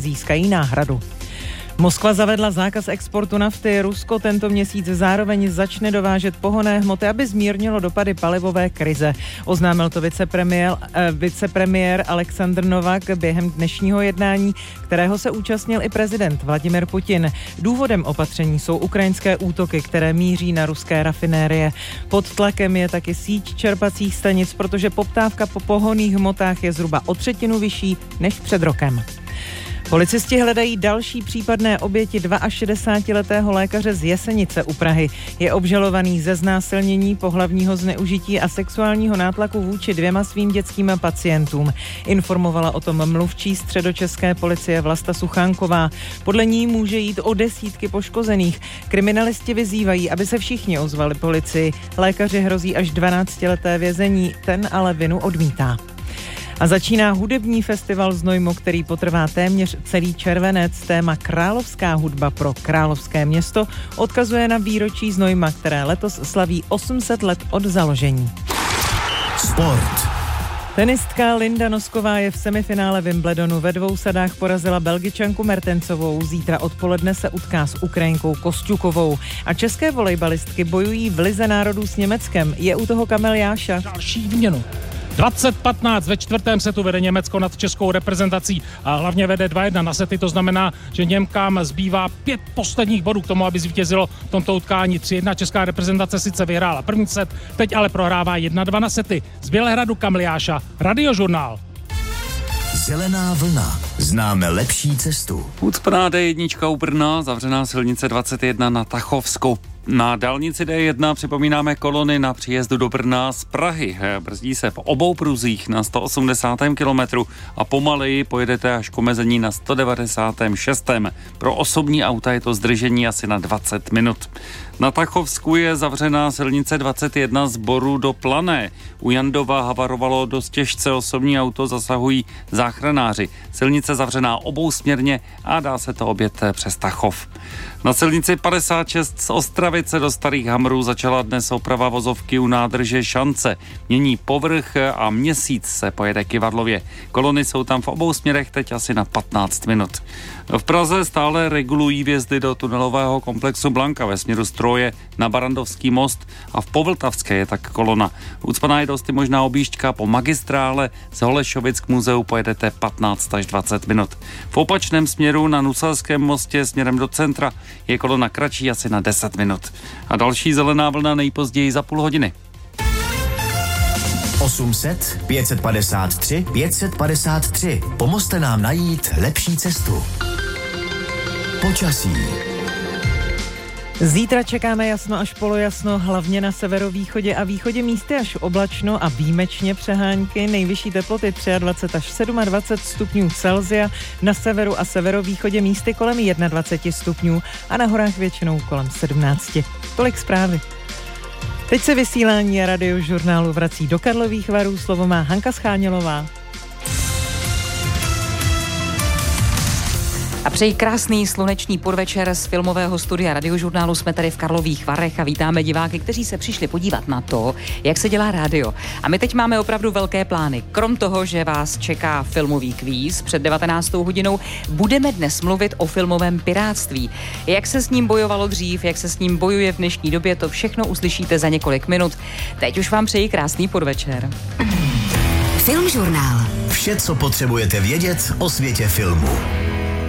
získají náhradu. Moskva zavedla zákaz exportu nafty. Rusko tento měsíc zároveň začne dovážet pohonné hmoty, aby zmírnilo dopady palivové krize. Oznámil to vicepremiér Alexandr Novak během dnešního jednání, kterého se účastnil i prezident Vladimir Putin. Důvodem opatření jsou ukrajinské útoky, které míří na ruské rafinérie. Pod tlakem je taky síť čerpacích stanic, protože poptávka po pohonných hmotách je zhruba o 1/3 vyšší než před rokem. Policisti hledají další případné oběti 62letého lékaře z Jesenice u Prahy. Je obžalovaný ze znásilnění, pohlavního zneužití a sexuálního nátlaku vůči 2 svým dětským pacientům. Informovala o tom mluvčí středočeské policie Vlasta Suchánková. Podle ní může jít o desítky poškozených. Kriminalisti vyzývají, aby se všichni ozvali policii. Lékaři hrozí až 12leté vězení, ten ale vinu odmítá. A začíná hudební festival Znojmo, který potrvá téměř celý červenec. Téma Královská hudba pro královské město odkazuje na výročí Znojma, které letos slaví 800 let od založení. Sport. Tenistka Linda Nosková je v semifinále Wimbledonu. Ve 2 sadách porazila Belgičanku Mertensovou. Zítra odpoledne se utká s Ukrajinkou Kosťukovou. A české volejbalistky bojují v Lize národů s Německem. Je u toho Kamil Jáša. Další výměnu. 20-15 ve 4. setu vede Německo nad českou reprezentací a hlavně vede 2-1 na sety, to znamená, že Němkám zbývá 5 posledních bodů k tomu, aby zvítězilo v tomto utkání. 3-1 česká reprezentace sice vyhrála první set, teď ale prohrává 1-2 na sety. Z Bělehradu Kamil Jáša, Radiožurnál. Zelená vlna. Známe lepší cestu. Ucpaná D1 u Brna, zavřená silnice 21 na Tachovsku. Na dálnici D1 připomínáme kolony na příjezdu do Brna z Prahy. Brzdí se v obou pruzích na 180. kilometru a pomaleji pojedete až k omezení na 196. Pro osobní auta je to zdržení asi na 20 minut. Na Tachovsku je zavřená silnice 21 z Boru do Plané. U Jandova havarovalo dost těžce osobní auto, zasahují záchranáři. Silnice zavřená obousměrně a dá se to objet přes Tachov. Na silnici 56 z Ostravice do Starých Hamrů začala dnes oprava vozovky u nádrže Šance. Mění povrch a Měsíc se pojede Kyvadlově. Kolony jsou tam v obou směrech teď asi na 15 minut. V Praze stále regulují vjezdy do tunelového komplexu Blanka ve směru Stroje na Barandovský most a v Povltavské je tak kolona. Ucpaná je dosti možná objížďka po magistrále, z Holešovic k muzeu pojedete 15 až 20 minut. V opačném směru na Nuselském mostě směrem do centra je kolona kratší asi na 10 minut. A další zelená vlna nejpozději za půl hodiny. 800 553 553. Pomozte nám najít lepší cestu. Počasí. Zítra čekáme jasno až polojasno, hlavně na severovýchodě a východě místy až oblačno a výjimečně přehánky. Nejvyšší teploty 23 až 27 stupňů Celsia, na severu a severovýchodě místy kolem 21 stupňů a na horách většinou kolem 17. Tolik zprávy. Teď se vysílání Radiožurnálu vrací do Karlových Varů, slovo má Hanka Schánělová. A přeji krásný slunečný podvečer z filmového studia Radiožurnálu. Jsme tady v Karlových Varech a vítáme diváky, kteří se přišli podívat na to, jak se dělá rádio. A my teď máme opravdu velké plány. Krom toho, že vás čeká filmový kvíz před 19. hodinou, budeme dnes mluvit o filmovém pirátství. Jak se s ním bojovalo dřív, jak se s ním bojuje v dnešní době, to všechno uslyšíte za několik minut. Teď už vám přeji krásný podvečer. Filmžurnál. Vše, co potřebujete vědět o světě filmu.